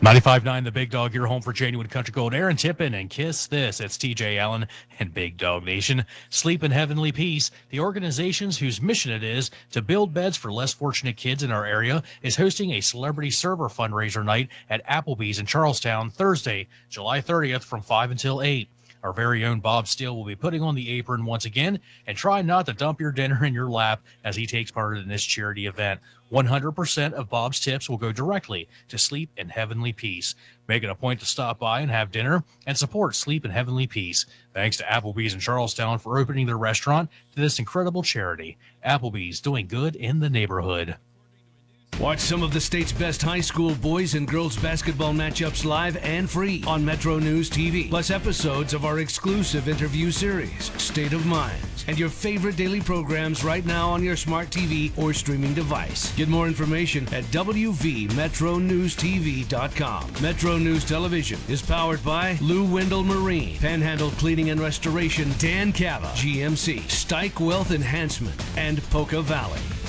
95.9 The Big Dog, your home for genuine country gold. Aaron Tippin and Kiss This. It's TJ Allen and Big Dog Nation. Sleep in Heavenly Peace, the organizations whose mission it is to build beds for less fortunate kids in our area, is hosting a celebrity server fundraiser night at Applebee's in Charlestown Thursday, July 30th from 5 until 8. Our very own Bob Steele will be putting on the apron once again, and try not to dump your dinner in your lap as he takes part in this charity event. 100% of Bob's tips will go directly to Sleep in Heavenly Peace. Make it a point to stop by and have dinner and support Sleep in Heavenly Peace. Thanks to Applebee's in Charlestown for opening their restaurant to this incredible charity. Applebee's, doing good in the neighborhood. Watch some of the state's best high school boys and girls basketball matchups live and free on Metro News TV, plus episodes of our exclusive interview series, State of Minds, and your favorite daily programs right now on your smart TV or streaming device. Get more information at wvmetronewstv.com. Metro News Television is powered by Lou Wendell Marine, Panhandle Cleaning and Restoration, Dan Cava, GMC, Stike Wealth Enhancement, and Polka Valley.